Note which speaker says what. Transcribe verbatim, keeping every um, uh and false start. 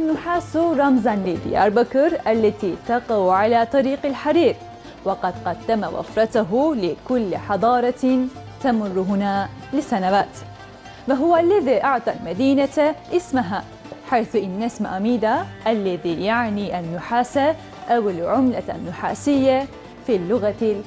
Speaker 1: النحاس رمزاً لديار بكر التي تقع على طريق الحرير، وقد قدم وفرته لكل حضارة تمر هنا لسنوات، وهو الذي أعطى المدينة اسمها، حيث إن اسم أميدا الذي يعني النحاس أو العملة النحاسية في اللغة